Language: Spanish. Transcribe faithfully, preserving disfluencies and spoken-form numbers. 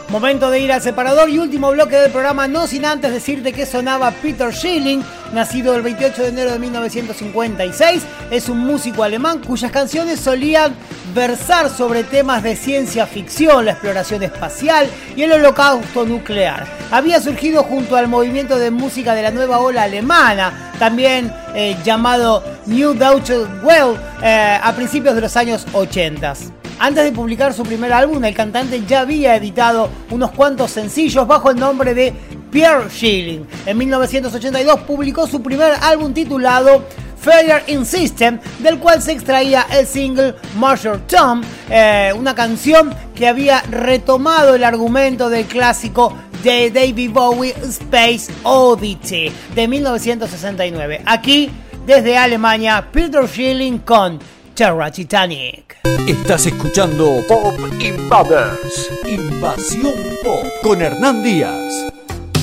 Momento de ir al separador y último bloque del programa, no sin antes decirte que sonaba Peter Schilling, nacido el veintiocho de enero de mil novecientos cincuenta y seis. Es un músico alemán cuyas canciones solían versar sobre temas de ciencia ficción, la exploración espacial y el holocausto nuclear. Había surgido junto al movimiento de música de la nueva ola alemana, también eh, llamado New Deutsche Welle, eh, a principios de los años ochenta. Antes de publicar su primer álbum, el cantante ya había editado unos cuantos sencillos bajo el nombre de Pierre Schilling. En mil novecientos ochenta y dos publicó su primer álbum titulado Failure in System, del cual se extraía el single Marshall Tom, eh, una canción que había retomado el argumento del clásico de David Bowie, Space Oddity, de mil novecientos sesenta y nueve. Aquí, desde Alemania, Peter Schilling con Terra Titanic. Estás escuchando Pop Invaders, Invasión Pop, con Hernán Díaz.